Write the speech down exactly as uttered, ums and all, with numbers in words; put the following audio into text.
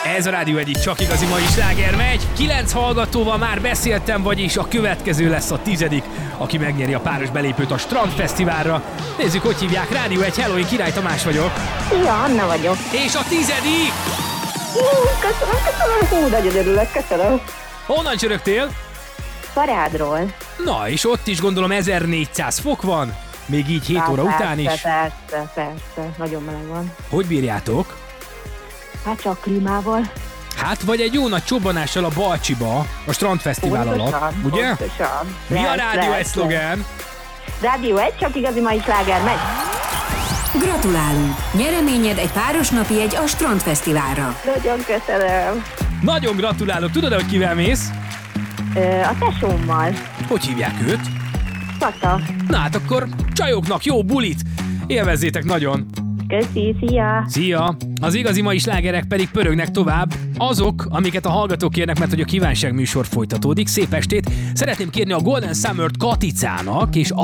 Ez a Rádió egyik csak igazi mai sláger megy. Kilenc hallgatóval már beszéltem, vagyis a következő lesz a tizedik, aki megnyeri a páros belépőt a Strandfesztiválra. Nézzük, hogy hívják. Rádió egy, hello, én Király Tamás vagyok. Ja, Anna vagyok. És a tizedik! Hú, köszönöm, köszönöm, hú, nagyon örülök, köszönöm. Honnan csörögtél? Parádról. Na, és ott is gondolom ezernégyszáz fok van, még így hét óra persze, után is. Persze, persze, nagyon meleg van. Hogy bírjátok? Hát csak klímával. Hát vagy egy jó nagy csobbanással a Balcsiba, a Strandfesztivál alatt, ugye? Pontosan. Mi a Lesz, Rádió lesz, egy szlogán? Rádió egy, csak igazi mai sláger megy. Gratulálunk! Nyereményed egy páros napi egy a Strandfesztiválra. Nagyon köszönöm. Nagyon gratulálok. Tudod, hogy kivel mész? Ö, a tesómmal. Hogy hívják őt? Kata. Na hát akkor csajoknak jó bulit! Élvezzétek nagyon! Köszi, szia. Szia! Az igazi mai slágerek pedig pörögnek tovább. Azok, amiket a hallgatók kérnek, mert hogy a kívánság műsor folytatódik. Szép estét! Szeretném kérni a Golden Summer-t Katicának, és